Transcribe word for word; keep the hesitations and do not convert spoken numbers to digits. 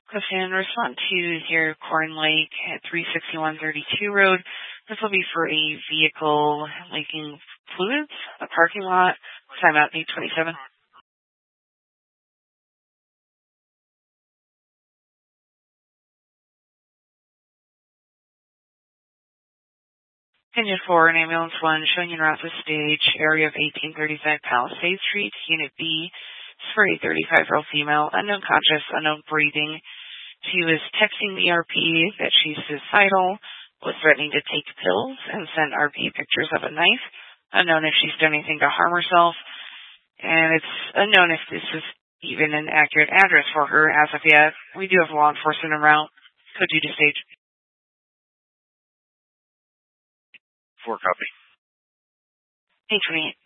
Question, respond to zero Corn Lake at three sixty-one thirty-two Road. This will be for a vehicle leaking fluids, a parking lot. Timeout eight twenty-seven. Engine four and ambulance one showing en route to stage, area of eighteen thirty-five Palisade Street, Unit B. It's for a thirty-five-year-old female, unknown conscious, unknown breathing. She was texting the R P that she's suicidal, was threatening to take pills, and sent R P pictures of a knife. Unknown if she's done anything to harm herself, and it's unknown if this is even an accurate address for her as of yet. We do have law enforcement en route. Code due to stage. Four copy. eight twenty-eight.